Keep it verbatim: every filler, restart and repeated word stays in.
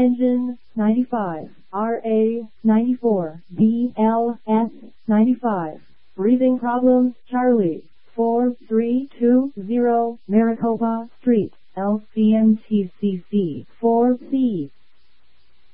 Engine, ninety-five. R A, ninety-four. B L S, ninety-five. Breathing problems, Charlie. four three two zero Maricopa Street, L C M T C C, four C.